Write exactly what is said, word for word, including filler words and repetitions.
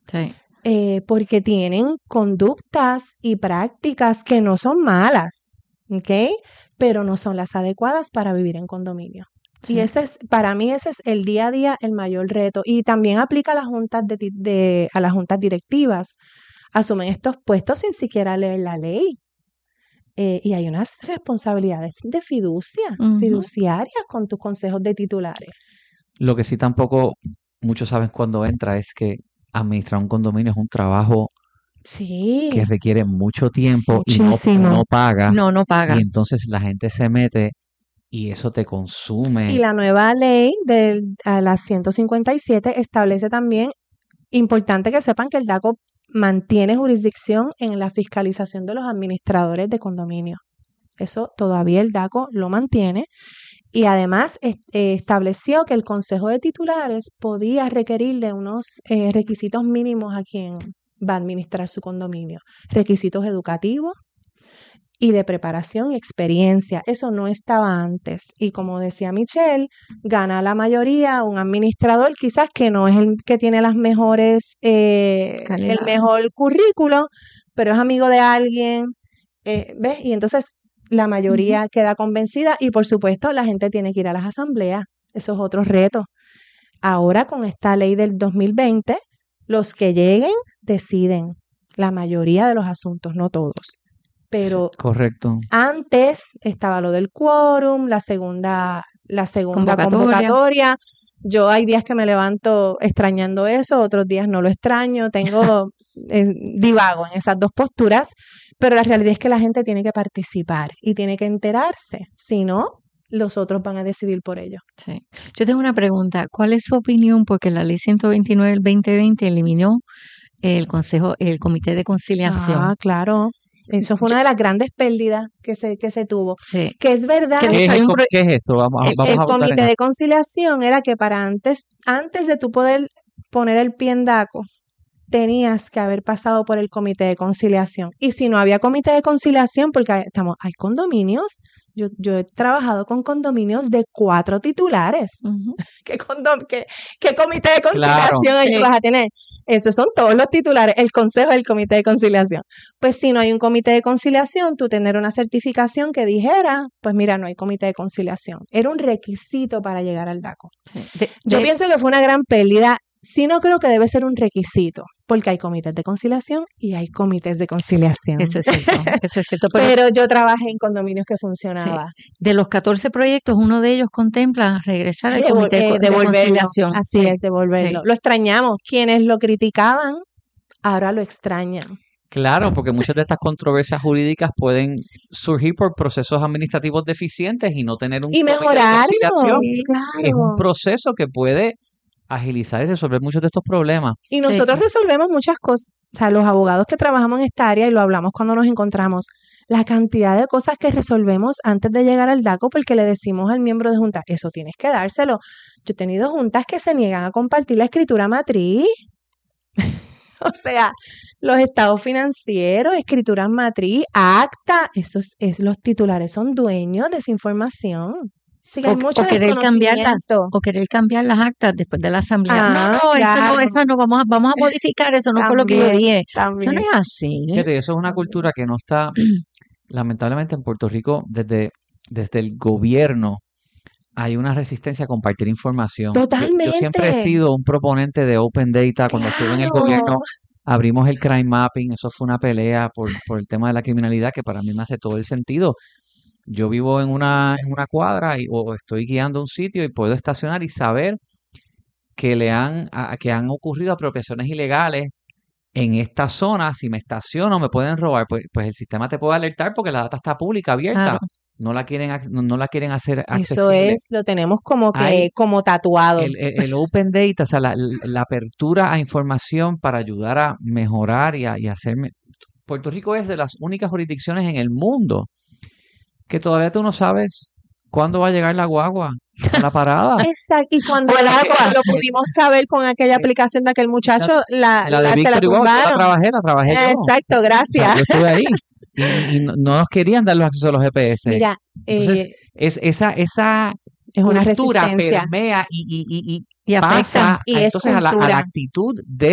Sí. Eh, porque tienen conductas y prácticas que no son malas, ¿ok? Pero no son las adecuadas para vivir en condominio. Sí. Y ese es, para mí ese es el día a día el mayor reto. Y también aplica a las juntas de, de a las juntas directivas. Asumen estos puestos sin siquiera leer la ley. Eh, y hay unas responsabilidades de fiducia, Uh-huh. fiduciarias con tus consejos de titulares. Lo que sí tampoco muchos saben cuando entra es que administrar un condominio es un trabajo Sí. que requiere mucho tiempo Muchísimo. y no, no paga. No, no paga. Y entonces la gente se mete y eso te consume. Y la nueva ley de a la ciento cincuenta y siete establece también, importante que sepan que el DACO mantiene jurisdicción en la fiscalización de los administradores de condominio. Eso todavía el DACO lo mantiene. Y además eh, estableció que el Consejo de Titulares podía requerirle unos eh, requisitos mínimos a quien va a administrar su condominio. Requisitos educativos y de preparación y experiencia. Eso no estaba antes. Y como decía Michelle, gana la mayoría un administrador quizás que no es el que tiene las mejores, eh, el mejor currículo, pero es amigo de alguien, eh, ¿ves? Y entonces la mayoría uh-huh. queda convencida y por supuesto la gente tiene que ir a las asambleas. Eso es otro reto. Ahora con esta ley del dos mil veinte, los que lleguen deciden la mayoría de los asuntos, no todos. Pero sí, correcto. Antes estaba lo del quórum, la segunda, la segunda convocatoria. convocatoria. Yo hay días que me levanto extrañando eso, otros días no lo extraño, tengo eh, divago en esas dos posturas, pero la realidad es que la gente tiene que participar y tiene que enterarse, si no, los otros van a decidir por ello. Sí. Yo tengo una pregunta, ¿cuál es su opinión? Porque la ley ciento veintinueve del veinte veinte eliminó el consejo, el comité de conciliación. Ah, claro. Eso fue una de las grandes pérdidas que se, que se tuvo. Sí. Que es verdad. ¿Qué, que es, hay un pro... ¿Qué es esto? Vamos, el, vamos el a comité de conciliación era que para antes, antes de tú poder poner el pie en DACO, tenías que haber pasado por el comité de conciliación. Y si no había comité de conciliación, porque hay, estamos, hay condominios, yo, yo he trabajado con condominios de cuatro titulares. Uh-huh. ¿Qué, condom, qué, ¿Qué comité de conciliación claro. ahí vas a tener? Esos son todos los titulares, el consejo del comité de conciliación. Pues si no hay un comité de conciliación, tú tener una certificación que dijera, pues mira, no hay comité de conciliación. Era un requisito para llegar al DACO. Sí. De, yo de, pienso que fue una gran pérdida. Sí, no creo que debe ser un requisito, porque hay comités de conciliación y hay comités de conciliación. Eso es cierto, eso es cierto. Pero, pero yo trabajé en condominios que funcionaba. Sí. De los catorce proyectos, uno de ellos contempla regresar al Devol- comité eh, de, de conciliación. Así sí. es, devolverlo. Sí. Lo extrañamos. Quienes lo criticaban, ahora lo extrañan. Claro, porque muchas de estas controversias jurídicas pueden surgir por procesos administrativos deficientes y no tener un y mejorarlo, comité de conciliación. Claro. Es un proceso que puede agilizar y resolver muchos de estos problemas. Y nosotros sí. resolvemos muchas cosas, o sea, los abogados que trabajamos en esta área, y lo hablamos cuando nos encontramos, la cantidad de cosas que resolvemos antes de llegar al DACO, porque le decimos al miembro de junta, eso tienes que dárselo. Yo he tenido juntas que se niegan a compartir la escritura matriz. O sea, los estados financieros, escrituras matriz, acta, eso es, es, los titulares son dueños de esa información. Sí, que o, hay mucho o querer cambiar las o querer cambiar las actas después de la asamblea. Ah, no, no, claro. eso no, eso no, vamos a, vamos a modificar, eso no también, fue lo que yo dije. También. Eso no es así. Fíjate, eso es una cultura que no está, lamentablemente en Puerto Rico, desde, desde el gobierno, hay una resistencia a compartir información. Totalmente. Yo, yo siempre he sido un proponente de Open Data. Cuando claro. estuve en el gobierno, abrimos el crime mapping, eso fue una pelea por, por el tema de la criminalidad que para mí me hace todo el sentido. Yo vivo en una, en una cuadra y, o estoy guiando un sitio y puedo estacionar y saber que le han, a, que han ocurrido apropiaciones ilegales en esta zona. Si me estaciono me pueden robar, pues, pues el sistema te puede alertar porque la data está pública, abierta. Claro. No la quieren, no, no la quieren hacer accesible. Eso es, lo tenemos como que Hay como tatuado. El, el, el Open Data, o sea, la, la apertura a información para ayudar a mejorar y a, y a hacerme. Puerto Rico es de las únicas jurisdicciones en el mundo que todavía tú no sabes cuándo va a llegar la guagua a la parada. Exacto, y cuando el agua lo pudimos saber con aquella aplicación de aquel muchacho, la, la, de la, Víctor se la igual, tumbaron. yo la trabajé, la trabajé Exacto, yo. gracias. O sea, yo estuve ahí y, y no, no nos querían dar los accesos a los G P S. Mira, entonces eh, es esa esa es una cultura resistencia permea y, y, y, y, y pasa afecta y a, es entonces a la, a la cultura. actitud de